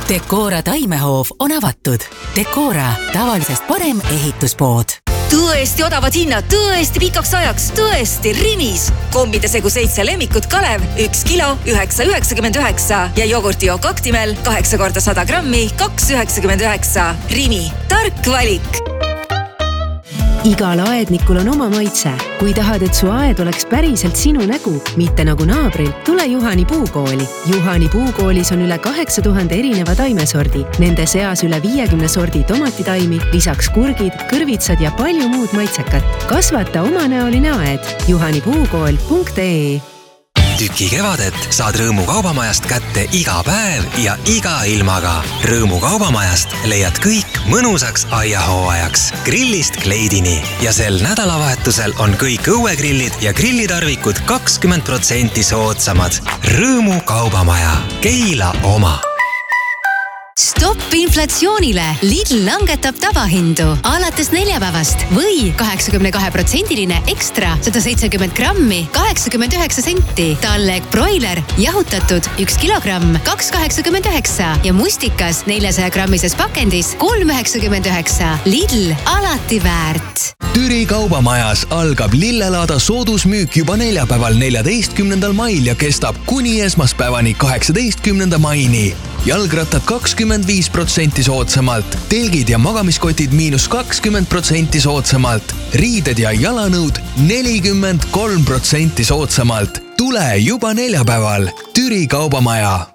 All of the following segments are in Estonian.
Decora taimehoov on avatud. Decora, tavalisest parem ehituspood. Tõesti odavad hinnad, tõesti pikaks ajaks, tõesti Rimis. Kombide segu 7 lemmikut Kalev, 1 kilo 9,99 ja jogurti jook Actimel 8 × 100 grammi 2,99. Rimi, tark valik. Igal aednikul on oma maitse. Kui tahad, et su aed oleks päriselt sinu nägu, mitte nagu naabril, tule Juhani puukooli. Juhani puukoolis on üle 8000 erineva taimesordi. Nende seas üle 50 sordi tomatitaimi, lisaks kurgid, kõrvitsad ja palju muud maitsekat. Kasvata omanäoline aed. juhanipuukool.ee Tüki kevadet saad Rõõmu kaubamajast kätte iga päev ja iga ilmaga. Rõõmu kaubamajast leiad kõik mõnusaks aiahooajaks. Grillist kleidini. Ja sel nädalavahetusel on kõik õuegrillid ja grillitarvikud 20% soodsamad. Rõõmu kaubamaja. Keila oma. Stopp inflatsioonile! Lidl langetab tavahindu alates neljapäevast või 82% ekstra 170 grammi 89 senti. Talleg broiler jahutatud 1 kilogramm 2,89 ja mustikas 400 grammises pakendis 3,99. Lidl alati väärt. Türi kaubamajas algab lillelaada soodusmüük juba neljapäeval 14. mail ja kestab kuni esmaspäevani 18. maini. Jalgrattad 25% soodsamalt, telgid ja magamiskotid -20% soodsamalt, riided ja jalanõud 43% soodsamalt. Tule juba neljapäeval. Türi kaubamaja.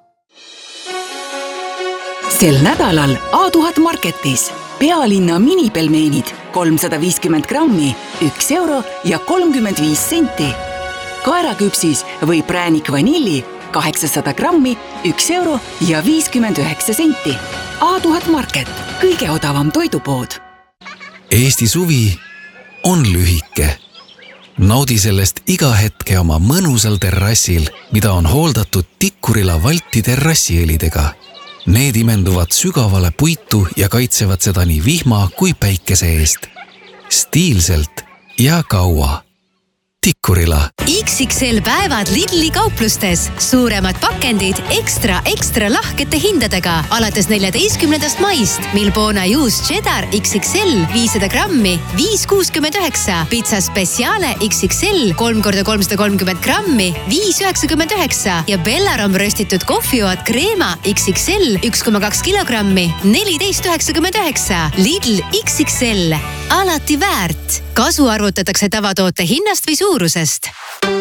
Sel nädalal A1000 Marketis pealinna minipelmeenid 350 grammi 1 euro ja 35 senti. Kaeraküpsis või präänik vanilli 800 grammi 1 euro ja 59 senti. A1000 Market, kõige odavam toidupood. Eesti suvi on lühike. Naudi sellest iga hetke oma mõnusal terrassil, mida on hooldatud Tikkurila Valti terrassiõlidega. Need imenduvad sügavale puitu ja kaitsevad seda nii vihma kui päikese eest. Stiilselt ja kaua. Tikkurila. XXL päevad Lidli kauplustes. Suuremad pakendid ekstra lahkete hindadega alates 14. maist. Milbona juust cheddar XXL 500 grammi 5,69. Pizza Speciale XXL 3 × 330 grammi 5,99 ja Bellarom röstitud kohvioad kreema XXL 1,2 kilogrammi 14,99. Lidl XXL. Alati väärt. Kasu arvutatakse tavatoote hinnast või suurusest.